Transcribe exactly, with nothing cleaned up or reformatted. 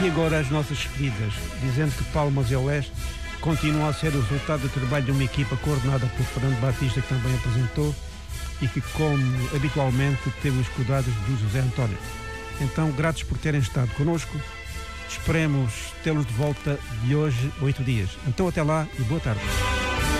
E agora as nossas despedidas, dizendo que Palmas e Oeste continua a ser o resultado do trabalho de uma equipa coordenada por Fernando Batista, que também apresentou, e que, como habitualmente, teve os cuidados do José António. Então, gratos por terem estado connosco. Esperemos tê-los de volta de hoje a oito dias. Então, até lá e boa tarde.